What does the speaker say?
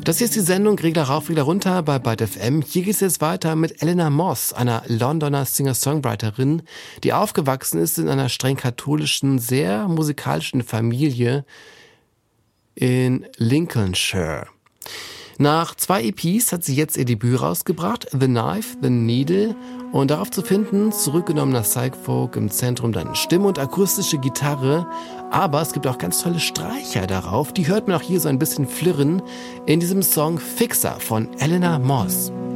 Das hier ist die Sendung Regler rauf, Regler runter bei Byte FM. Hier geht es jetzt weiter mit Eleanor Moss, einer Londoner Singer-Songwriterin, die aufgewachsen ist in einer streng katholischen, sehr musikalischen Familie in Lincolnshire. Nach 2 EPs hat sie jetzt ihr Debüt rausgebracht, The Knife, The Needle, und darauf zu finden, zurückgenommener Psych-Folk, im Zentrum dann Stimme und akustische Gitarre, aber es gibt auch ganz tolle Streicher darauf, die hört man auch hier so ein bisschen flirren in diesem Song Fixer von Eleanor Moss.